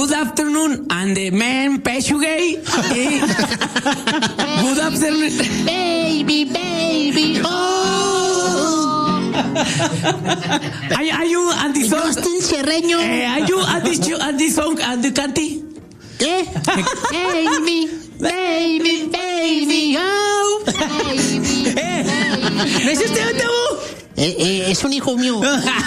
good afternoon, and the man Peshugay. Good afternoon. Baby, oh. Are you and the song? Justin Cerreño. Are you and the song and the canty? ¿Qué? Baby, oh. Baby. ¿No es usted, Tabo? Es un hijo mío.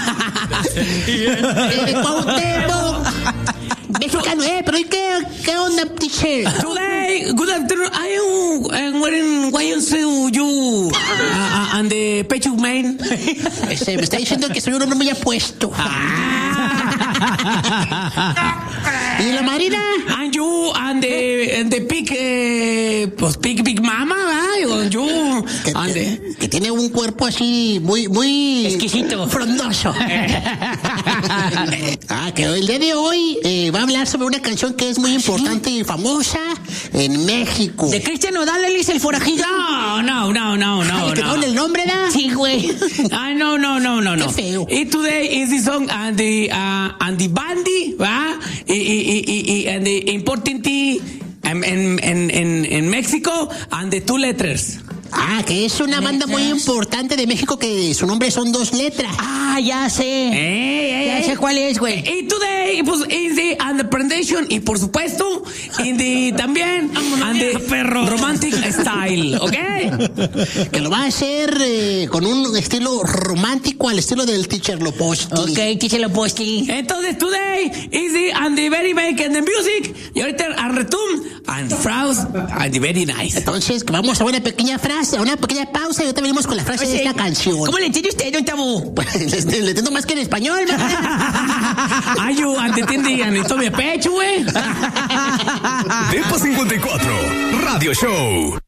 Cuauhtémoc. Mexicano, pero ¿y qué onda, teacher? Today, good afternoon. I am wearing you and the Pechug man. Me está diciendo que soy un hombre muy apuesto. ¿Y la Marina? And you and the big mama, ¿verdad? You que tiene un cuerpo así muy exquisito, frondoso. Que el día de hoy va a hablar sobre una canción que es muy importante y famosa en México. ¿De Cristian Nodal, él es el forajido? No. ¿Que con el nombre, da? Sí, güey. No. Qué feo. Y today is the song and the bandy, ¿va? And the important en México and the 2 letters. Que es una banda muy importante de México que su nombre son 2 letras. Ya sé. Ya sé cuál es, güey. Y today, pues, is the and the presentation, y por supuesto, también, and the romantic style, ¿ok? Que lo va a hacer con un estilo romántico al estilo del Teacher Loposti. Ok, Teacher Loposti. Entonces, today is the and the very big and the music, y ahorita and retum, and frows, and the very nice. Entonces, vamos a una pequeña pausa y ahorita venimos con la frase de esta canción. ¿Cómo le entiende usted, don Tabu? Le entiendo más que en español, ¿no? Ayu, entiende en esto de pecho, güey. Depa 54, Radio Show.